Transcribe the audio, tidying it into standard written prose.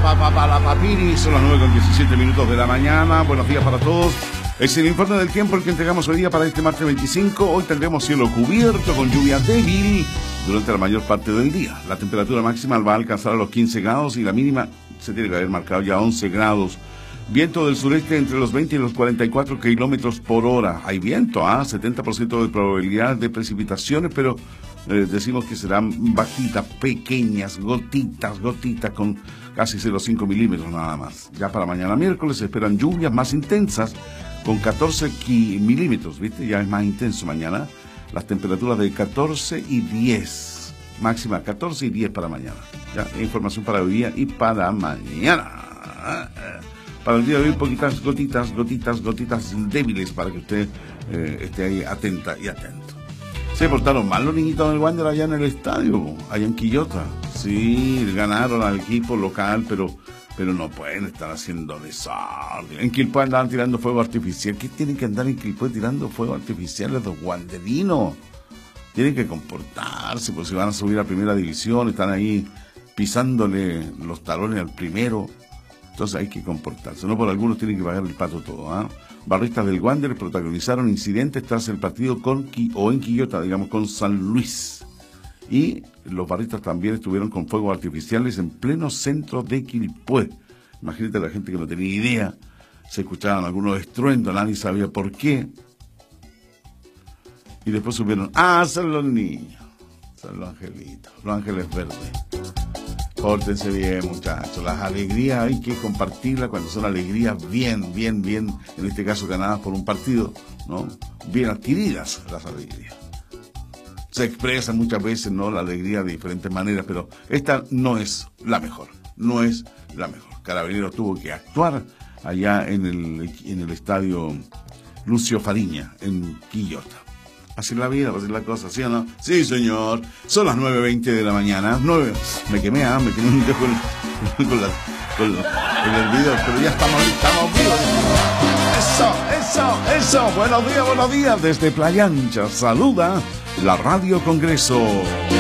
la papiri, son las 9:17 de la mañana. Buenos días para todos. Es el informe del tiempo el que entregamos hoy día para este martes 25. Hoy tendremos cielo cubierto con lluvia débil durante la mayor parte del día. La temperatura máxima va a alcanzar a los 15 grados y la mínima se tiene que haber marcado ya 11 grados. Viento del sureste entre los 20 y los 44 kilómetros por hora. Hay viento, 70% de probabilidad de precipitaciones, pero decimos que serán bajitas, pequeñas, gotitas con casi 0,5 milímetros nada más. Ya para mañana miércoles se esperan lluvias más intensas con 14 milímetros, ¿viste? Ya es más intenso mañana. Las temperaturas de 14 y 10. Máxima 14 y 10 para mañana. Ya, información para hoy día y para mañana. Para el día de hoy, poquitas gotitas débiles para que usted esté ahí atenta y atento. Se portaron mal los niñitos del Wander allá en el estadio, allá en Quillota. Sí, ganaron al equipo local, pero no pueden estar haciendo desorden. En Quilpué andaban tirando fuego artificial. ¿Qué tienen que andar en Quilpué tirando fuego artificial los wanderinos? Tienen que comportarse, pues si van a subir a primera división, están ahí pisándole los talones al primero. Entonces hay que comportarse, no por algunos tienen que pagar el pato todo. Barristas del Wander protagonizaron incidentes tras el partido en Quillota, digamos, con San Luis. Y los barristas también estuvieron con fuegos artificiales en pleno centro de Quilpué. Imagínate la gente que no tenía idea, se escuchaban algunos estruendos, nadie sabía por qué. Y después supieron, son los niños, son los angelitos, los ángeles verdes. Pórtense bien, muchachos. Las alegrías hay que compartirlas cuando son alegrías bien, en este caso ganadas por un partido, ¿no? Bien adquiridas las alegrías. Se expresa muchas veces, ¿no?, la alegría de diferentes maneras, pero esta no es la mejor, Carabineros tuvo que actuar allá en el estadio Lucio Fariña, en Quillota. Así es la vida, así es la cosa, ¿sí o no? Sí, señor. Son las 9:20 de la mañana. Me quemé un dedo con el video, pero ya estamos vivos. Eso. Buenos días. Desde Playa Ancha saluda la Radio Congreso.